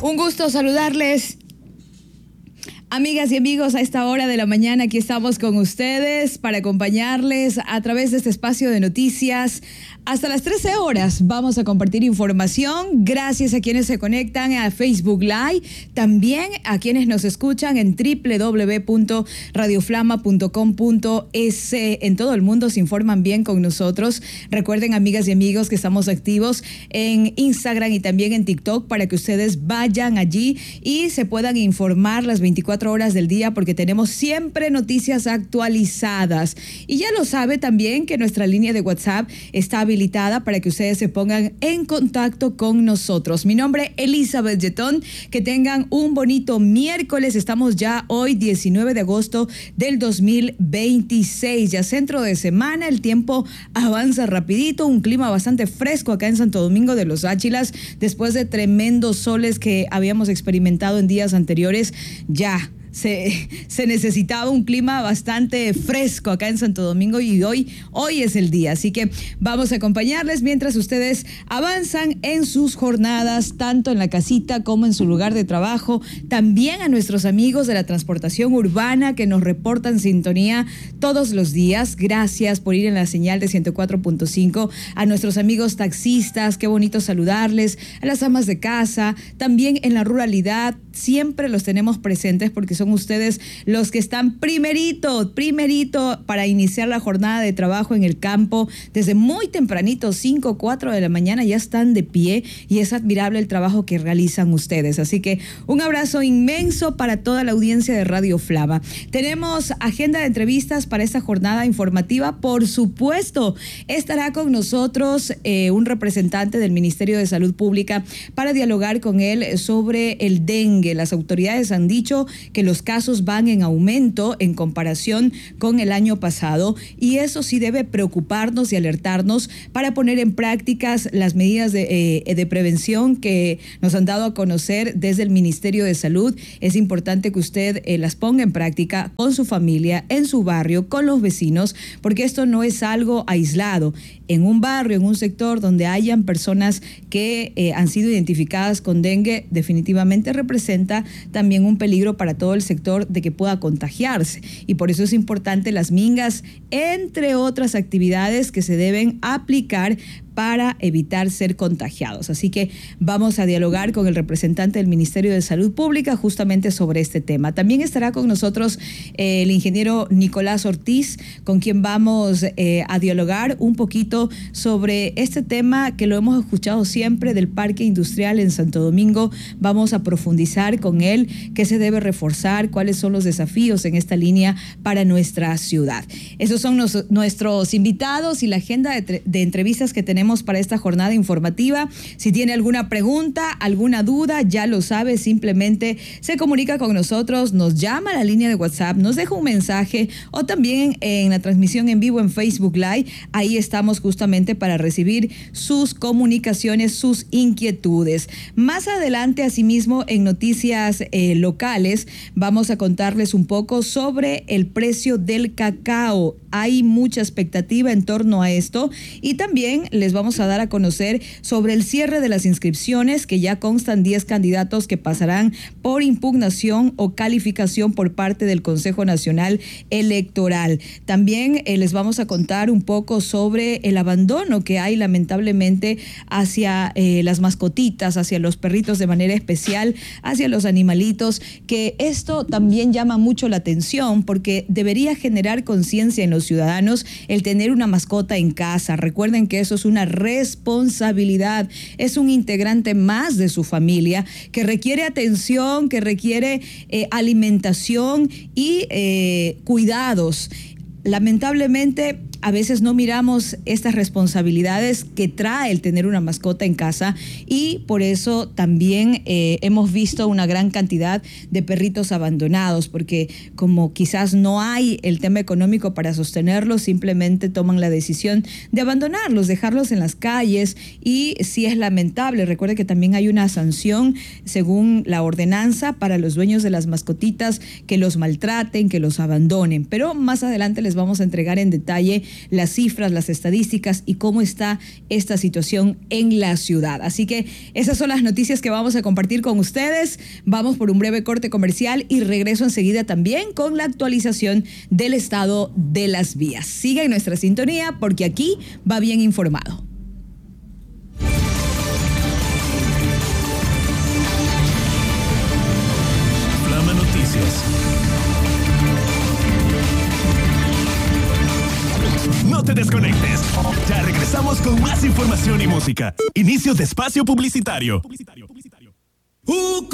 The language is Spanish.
Un gusto saludarles. Amigas y amigos, a esta hora de la mañana aquí estamos con ustedes para acompañarles a través de este espacio de noticias. Hasta las 13 horas vamos a compartir información. Gracias a quienes se conectan a Facebook Live, también a quienes nos escuchan en www.radioflama.com.es. En todo el mundo se informan bien con nosotros. Recuerden, amigas y amigos, que estamos activos en Instagram y también en TikTok para que ustedes vayan allí y se puedan informar las 24 horas del día, porque tenemos siempre noticias actualizadas. Y ya lo sabe también que nuestra línea de WhatsApp está habilitada para que ustedes se pongan en contacto con nosotros. Mi nombre es Elizabeth Yetón. Que tengan un bonito miércoles. Estamos ya hoy 19 de agosto del 2026. Ya centro de semana, el tiempo avanza rapidito, un clima bastante fresco acá en Santo Domingo de los Áchilas, después de tremendos soles que habíamos experimentado en días anteriores. Ya se necesitaba un clima bastante fresco acá en Santo Domingo y hoy es el día. Así que vamos a acompañarles mientras ustedes avanzan en sus jornadas, tanto en la casita como en su lugar de trabajo. También a nuestros amigos de la transportación urbana que nos reportan sintonía todos los días. Gracias por ir en la señal de 104.5. A nuestros amigos taxistas, qué bonito saludarles. A las amas de casa, también en la ruralidad, siempre los tenemos presentes porque son ustedes los que están primerito para iniciar la jornada de trabajo en el campo. Desde muy tempranito, 5, 4 de la mañana, ya están de pie y es admirable el trabajo que realizan ustedes. Así que un abrazo inmenso para toda la audiencia de Radio Flama. Tenemos agenda de entrevistas para esta jornada informativa. Por supuesto, estará con nosotros un representante del Ministerio de Salud Pública para dialogar con él sobre el dengue. Las autoridades han dicho que los casos van en aumento en comparación con el año pasado y eso sí debe preocuparnos y alertarnos para poner en prácticas las medidas de prevención que nos han dado a conocer desde el Ministerio de Salud. Es importante que usted las ponga en práctica con su familia, en su barrio, con los vecinos, porque esto no es algo aislado. En un barrio, en un sector donde hayan personas que han sido identificadas con dengue, definitivamente representa también un peligro para todo el sector de que pueda contagiarse. Y por eso es importante las mingas, entre otras actividades que se deben aplicar para evitar ser contagiados. Así que vamos a dialogar con el representante del Ministerio de Salud Pública justamente sobre este tema. También estará con nosotros el ingeniero Nicolás Ortiz, con quien vamos a dialogar un poquito sobre este tema que lo hemos escuchado siempre del parque industrial en Santo Domingo. Vamos a profundizar con él qué se debe reforzar, cuáles son los desafíos en esta línea para nuestra ciudad. Esos son nuestros invitados y la agenda de entrevistas que tenemos para esta jornada informativa. Si tiene alguna pregunta, alguna duda, ya lo sabe, simplemente se comunica con nosotros, nos llama a la línea de WhatsApp, nos deja un mensaje o también en la transmisión en vivo en Facebook Live. Ahí estamos justamente para recibir sus comunicaciones, sus inquietudes. Más adelante, asimismo, en noticias locales, vamos a contarles un poco sobre el precio del cacao. Hay mucha expectativa en torno a esto y también les vamos a dar a conocer sobre el cierre de las inscripciones, que ya constan 10 candidatos que pasarán por impugnación o calificación por parte del Consejo Nacional Electoral. También les vamos a contar un poco sobre el abandono que hay lamentablemente hacia las mascotitas, hacia los perritos de manera especial, hacia los animalitos, que esto también llama mucho la atención porque debería generar conciencia en los ciudadanos el tener una mascota en casa. Recuerden que eso es una responsabilidad, es un integrante más de su familia que requiere atención, que requiere alimentación y cuidados. Lamentablemente, a veces no miramos estas responsabilidades que trae el tener una mascota en casa y por eso también hemos visto una gran cantidad de perritos abandonados, porque como quizás no hay el tema económico para sostenerlos, simplemente toman la decisión de abandonarlos, dejarlos en las calles y sí es lamentable. Recuerde que también hay una sanción según la ordenanza para los dueños de las mascotitas que los maltraten, que los abandonen, pero más adelante les vamos a entregar en detalle las cifras, las estadísticas y cómo está esta situación en la ciudad. Así que esas son las noticias que vamos a compartir con ustedes. Vamos por un breve corte comercial y regreso enseguida también con la actualización del estado de las vías. Siga en nuestra sintonía porque aquí va bien informado. Flama Noticias. No te desconectes. Ya regresamos con más información y música. Inicio de espacio publicitario.